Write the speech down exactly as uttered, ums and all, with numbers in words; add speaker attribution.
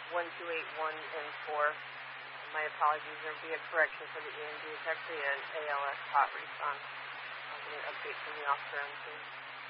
Speaker 1: one two eight one and four. My apologies, there will be a correction for the E M D. It's actually an A L S hot response. I'll get an update from the officer on the scene.